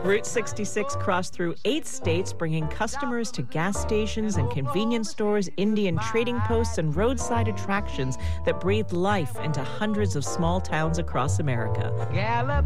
Route 66 crossed through 8 states, bringing customers to gas stations and convenience stores, Indian trading posts, and roadside attractions that breathe life into hundreds of small towns across America. Gallop